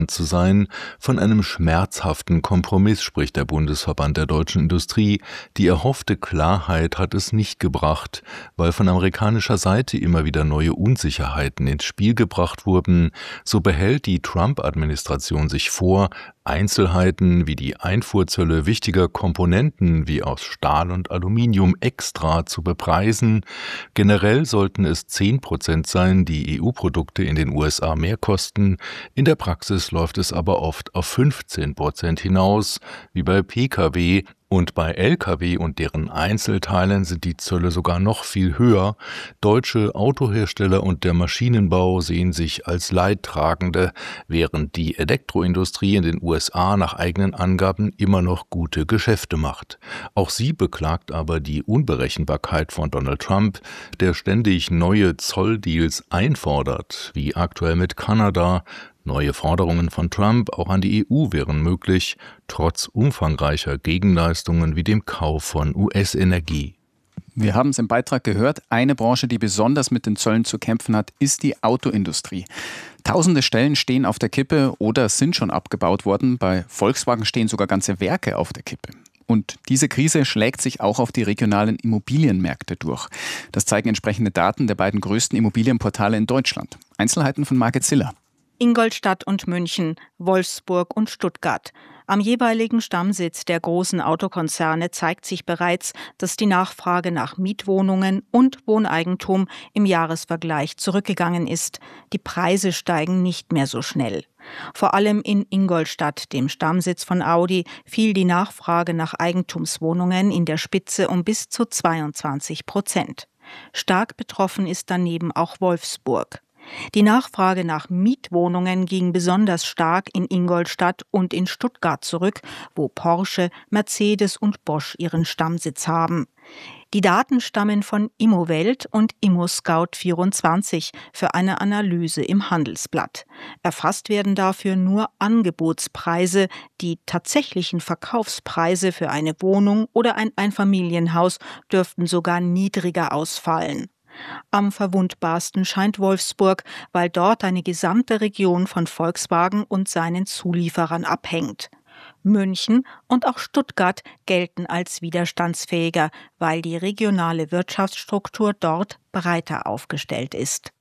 zu sein. Von einem schmerzhaften Kompromiss spricht der Bundesverband der deutschen Industrie. Die erhoffte Klarheit hat es nicht gebracht, weil von amerikanischer Seite immer wieder neue Unsicherheiten ins Spiel gebracht wurden. So behält die Trump-Administration sich vor, Einzelheiten wie die Einfuhrzölle wichtiger Komponenten wie aus Stahl und Aluminium extra zu bepreisen. Generell sollten es 10% sein, die EU-Produkte in den USA mehr kosten. In der Praxis läuft es aber oft auf 15% hinaus, wie bei Pkw. Und bei Lkw und deren Einzelteilen sind die Zölle sogar noch viel höher. Deutsche Autohersteller und der Maschinenbau sehen sich als Leidtragende, während die Elektroindustrie in den USA nach eigenen Angaben immer noch gute Geschäfte macht. Auch sie beklagt aber die Unberechenbarkeit von Donald Trump, der ständig neue Zolldeals einfordert, wie aktuell mit Kanada. Neue Forderungen von Trump auch an die EU wären möglich, trotz umfangreicher Gegenleistungen wie dem Kauf von US-Energie. Wir haben es im Beitrag gehört, eine Branche, die besonders mit den Zöllen zu kämpfen hat, ist die Autoindustrie. Tausende Stellen stehen auf der Kippe oder sind schon abgebaut worden. Bei Volkswagen stehen sogar ganze Werke auf der Kippe. Und diese Krise schlägt sich auch auf die regionalen Immobilienmärkte durch. Das zeigen entsprechende Daten der beiden größten Immobilienportale in Deutschland. Einzelheiten von Margit Ziller. Ingolstadt und München, Wolfsburg und Stuttgart. Am jeweiligen Stammsitz der großen Autokonzerne zeigt sich bereits, dass die Nachfrage nach Mietwohnungen und Wohneigentum im Jahresvergleich zurückgegangen ist. Die Preise steigen nicht mehr so schnell. Vor allem in Ingolstadt, dem Stammsitz von Audi, fiel die Nachfrage nach Eigentumswohnungen in der Spitze um bis zu 22%. Stark betroffen ist daneben auch Wolfsburg. Die Nachfrage nach Mietwohnungen ging besonders stark in Ingolstadt und in Stuttgart zurück, wo Porsche, Mercedes und Bosch ihren Stammsitz haben. Die Daten stammen von Immowelt und ImmoScout24 für eine Analyse im Handelsblatt. Erfasst werden dafür nur Angebotspreise. Die tatsächlichen Verkaufspreise für eine Wohnung oder ein Einfamilienhaus dürften sogar niedriger ausfallen. Am verwundbarsten scheint Wolfsburg, weil dort eine gesamte Region von Volkswagen und seinen Zulieferern abhängt. München und auch Stuttgart gelten als widerstandsfähiger, weil die regionale Wirtschaftsstruktur dort breiter aufgestellt ist.